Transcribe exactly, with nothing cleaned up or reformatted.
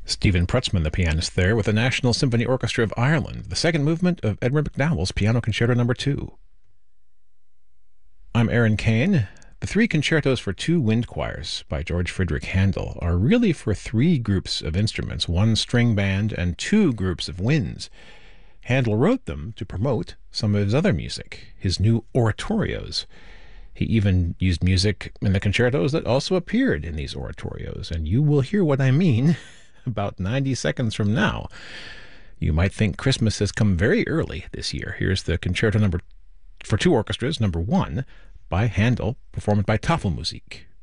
Stephen Prutzman, the pianist there, with the National Symphony Orchestra of Ireland, the second movement of Edward MacDowell's Piano Concerto Number two. I'm Aaron Kane. The three concertos for two wind choirs by George Friedrich Handel are really for three groups of instruments, one string band and two groups of winds. Handel wrote them to promote some of his other music, his new oratorios. He even used music in the concertos that also appeared in these oratorios, and you will hear what I mean about ninety seconds from now. You might think Christmas has come very early this year. Here's the concerto number for two orchestras, number one, by Handel, performed by Tafelmusik.